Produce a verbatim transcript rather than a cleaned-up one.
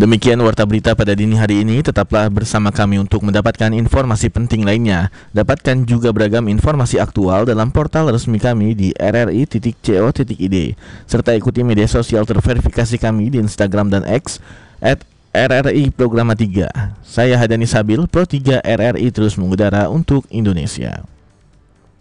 Demikian warta berita pada dini hari ini. Tetaplah bersama kami untuk mendapatkan informasi penting lainnya. Dapatkan juga beragam informasi aktual dalam portal resmi kami di r r i titik co titik i d, serta ikuti media sosial terverifikasi kami di Instagram dan X at R R I Programa tiga. Saya Hadani Sabil, Pro tiga R R I terus mengudara untuk Indonesia.